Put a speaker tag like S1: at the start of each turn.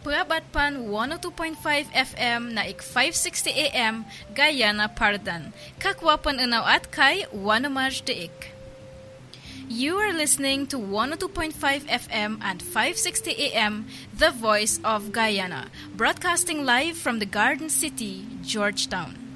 S1: Prabatpan 102.5 FM na ik 560 AM Guyana Pardan. Kakwapan unaw at kay Wanamaj Deik. You are listening to 102.5 FM and 560 AM, The Voice of Guyana, broadcasting live from the Garden City, Georgetown.